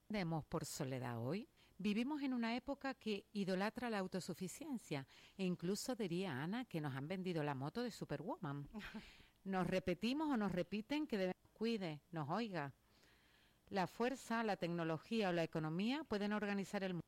Demos por soledad hoy. Vivimos en una época que idolatra la autosuficiencia e incluso diría Ana que nos han vendido la moto de Superwoman. Nos repetimos o nos repiten que debemos cuide, nos oiga. La fuerza, la tecnología o la economía pueden organizar el mundo.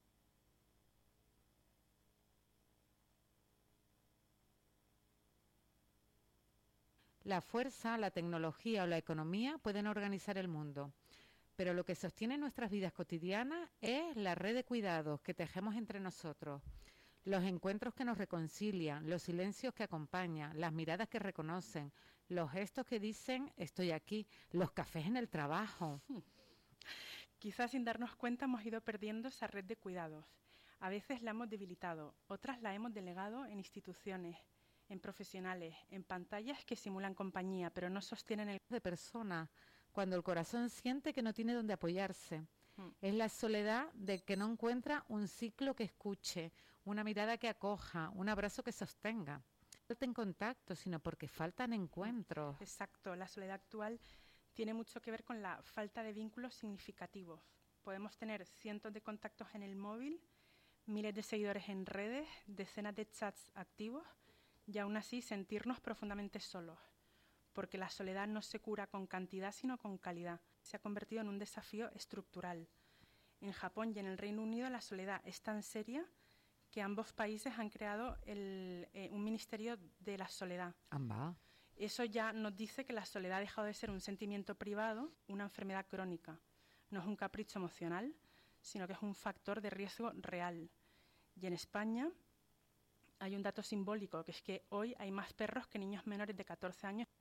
La fuerza, la tecnología o la economía pueden organizar el mundo. Pero lo que sostiene nuestras vidas cotidianas es la red de cuidados que tejemos entre nosotros, los encuentros que nos reconcilian, los silencios que acompañan, las miradas que reconocen, los gestos que dicen estoy aquí, los cafés en el trabajo. Quizás sin darnos cuenta hemos ido perdiendo esa red de cuidados. A veces la hemos debilitado, otras la hemos delegado en instituciones, en profesionales, en pantallas que simulan compañía, pero no sostienen el de persona, cuando el corazón siente que no tiene donde apoyarse. Es la soledad de que no encuentra un ciclo que escuche, una mirada que acoja, un abrazo que sostenga. No falten contactos, sino porque faltan encuentros. Exacto, la soledad actual tiene mucho que ver con la falta de vínculos significativos. Podemos tener cientos de contactos en el móvil, miles de seguidores en redes, decenas de chats activos y aún así sentirnos profundamente solos, porque la soledad no se cura con cantidad sino con calidad. Se ha convertido en un desafío estructural. En Japón y en el Reino Unido la soledad es tan seria que ambos países han creado un ministerio de la soledad. Amba. Eso ya nos dice que la soledad ha dejado de ser un sentimiento privado, una enfermedad crónica. No es un capricho emocional, sino que es un factor de riesgo real. Y en España hay un dato simbólico, que es que hoy hay más perros que niños menores de 14 años.